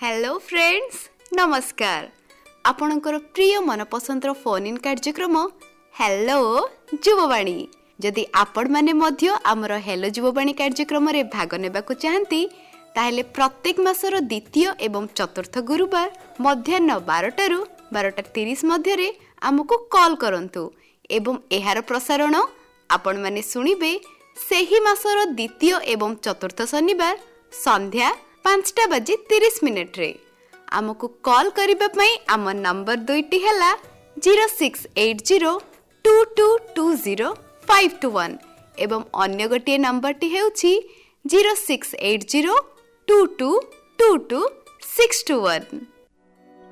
Hello friends, नमस्कार। आपणकर प्रिय मनपसंदर फोन इन कार्यक्रम हेलो जुववाणी। जदि आपण माने मध्य आमर हेलो जुववाणी कार्यक्रम रे भाग नेबाकु चाहंती ताहेले प्रत्येक मासर द्वितीय एवं चतुर्थ गुरुवार मध्याह्न 12 रु 12:30 मध्य रे आमको कॉल करंतु एवं एहार प्रसारण आपण माने सुनिबे सेही मासर द्वितीय एवं चतुर्थ शनिवार संध्या 5:30 रे। आमको कॉल करिबा पई आम नंबर दुईटी हैला 0680222051 एवं अन्य गोटे नंबर टी हेउछि 068022222621।